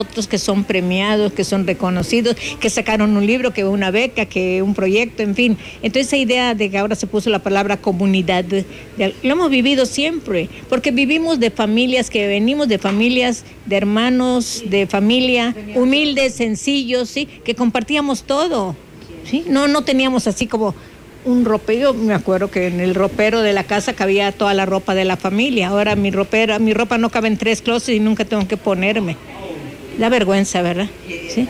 otros que son premiados, que son reconocidos, que sacaron un libro, que una beca, que un proyecto, en fin. Entonces esa idea de que ahora se puso la palabra comunidad, lo hemos vivido siempre, porque vivimos de familias, que venimos de familias, de hermanos, de familia, humildes, sencillos, ¿sí? Que compartíamos todo, ¿sí? No teníamos así como un ropero. Me acuerdo que en el ropero de la casa cabía toda la ropa de la familia. Ahora mi ropa no cabe en 3 closets y nunca tengo que ponerme. Da vergüenza, ¿verdad? Sí.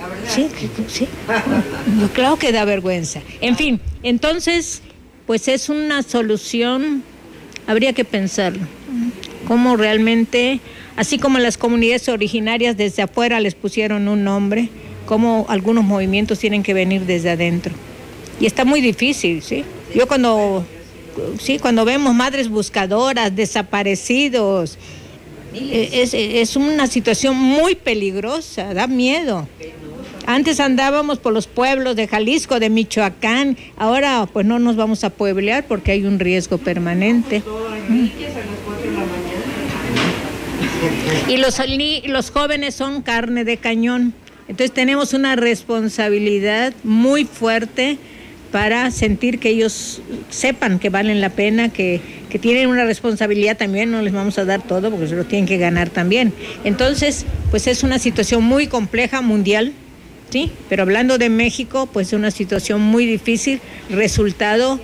Claro que da vergüenza. En fin, entonces, pues es una solución, habría que pensarlo. Cómo realmente, así como las comunidades originarias desde afuera les pusieron un nombre, cómo algunos movimientos tienen que venir desde adentro. Y está muy difícil, ¿sí? Yo cuando vemos madres buscadoras, desaparecidos, es una situación muy peligrosa, da miedo. Antes andábamos por los pueblos de Jalisco, de Michoacán, ahora pues no nos vamos a pueblear porque hay un riesgo permanente. Y los jóvenes son carne de cañón, entonces tenemos una responsabilidad muy fuerte para sentir que ellos sepan que valen la pena, que tienen una responsabilidad también. No les vamos a dar todo porque se lo tienen que ganar también. Entonces, pues es una situación muy compleja mundial, ¿sí? Pero hablando de México, pues es una situación muy difícil, resultado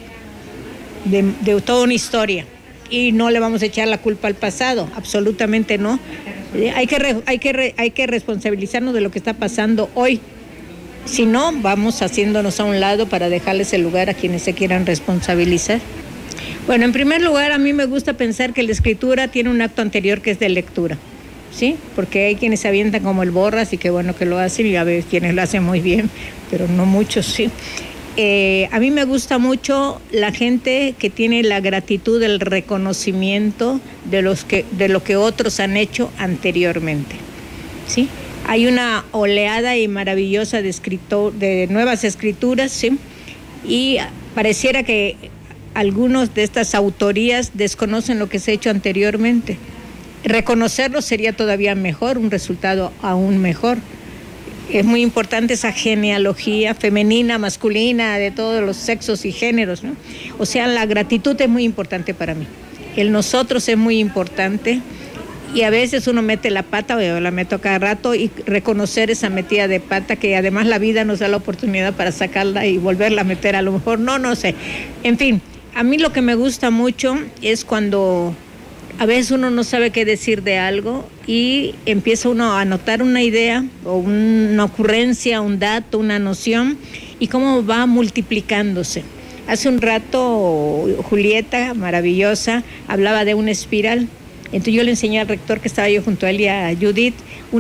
de toda una historia. Y no le vamos a echar la culpa al pasado, absolutamente no. Hay que responsabilizarnos de lo que está pasando hoy. Si no, vamos haciéndonos a un lado para dejarles el lugar a quienes se quieran responsabilizar. Bueno, en primer lugar, a mí me gusta pensar que la escritura tiene un acto anterior que es de lectura, ¿sí? Porque hay quienes se avientan como el Borras y qué bueno que lo hacen, y a veces quienes lo hacen muy bien, pero no muchos, ¿sí? A mí me gusta mucho la gente que tiene la gratitud, el reconocimiento de lo que otros han hecho anteriormente, ¿sí? Hay una oleada y maravillosa de nuevas escrituras, ¿sí? Y pareciera que algunos de estas autorías desconocen lo que se ha hecho anteriormente. Reconocerlo sería todavía mejor, un resultado aún mejor. Es muy importante esa genealogía femenina, masculina, de todos los sexos y géneros, ¿no? O sea, la gratitud es muy importante para mí. El nosotros es muy importante. Y a veces uno mete la pata, o yo la meto cada rato, y reconocer esa metida de pata, que además la vida nos da la oportunidad para sacarla y volverla a meter, a lo mejor, no sé. En fin, a mí lo que me gusta mucho es cuando a veces uno no sabe qué decir de algo y empieza uno a anotar una idea o una ocurrencia, un dato, una noción, y cómo va multiplicándose. Hace un rato Julieta, maravillosa, hablaba de una espiral. Entonces yo le enseñé al rector, que estaba yo junto a él, y a Judith,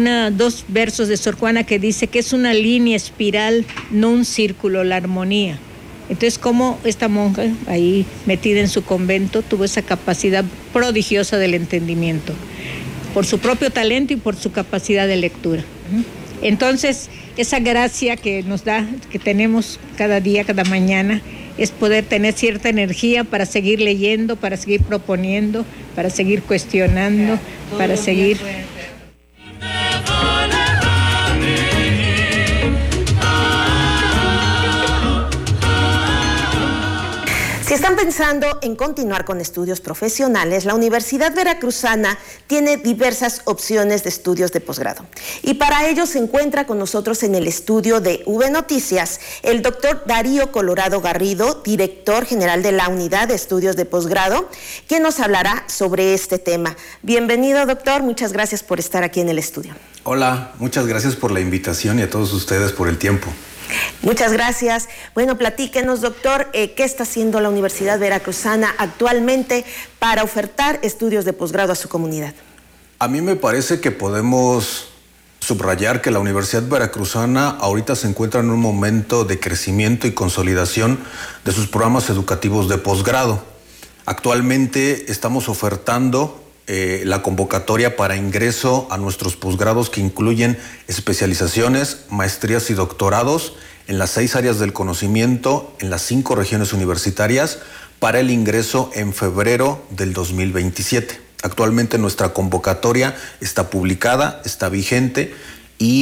2 versos de Sor Juana que dice que es una línea espiral, no un círculo, la armonía. Entonces, cómo esta monja, ahí metida en su convento, tuvo esa capacidad prodigiosa del entendimiento, por su propio talento y por su capacidad de lectura. Entonces, esa gracia que nos da, que tenemos cada día, cada mañana, es poder tener cierta energía para seguir leyendo, para seguir proponiendo, para seguir cuestionando, para seguir... Si están pensando en continuar con estudios profesionales, la Universidad Veracruzana tiene diversas opciones de estudios de posgrado. Y para ello se encuentra con nosotros en el estudio de V Noticias el doctor Darío Colorado Garrido, director general de la Unidad de Estudios de Posgrado, que nos hablará sobre este tema. Bienvenido, doctor. Muchas gracias por estar aquí en el estudio. Hola, muchas gracias por la invitación y a todos ustedes por el tiempo. Muchas gracias. Bueno, platíquenos, doctor, ¿qué está haciendo la Universidad Veracruzana actualmente para ofertar estudios de posgrado a su comunidad? A mí me parece que podemos subrayar que la Universidad Veracruzana ahorita se encuentra en un momento de crecimiento y consolidación de sus programas educativos de posgrado. Actualmente estamos ofertando la convocatoria para ingreso a nuestros posgrados, que incluyen especializaciones, maestrías y doctorados en las 6 áreas del conocimiento, en las 5 regiones universitarias, para el ingreso en febrero del 2027. Actualmente nuestra convocatoria está publicada, está vigente,